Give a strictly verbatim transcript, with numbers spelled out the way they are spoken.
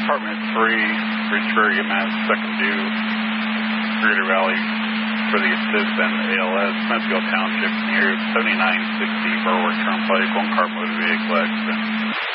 Department three, Richburg, Mass, second due, Greater Valley for the assist and A L S, Smithfield Township near seventy-nine sixty Berwick Turnpike, one car motor vehicle accident.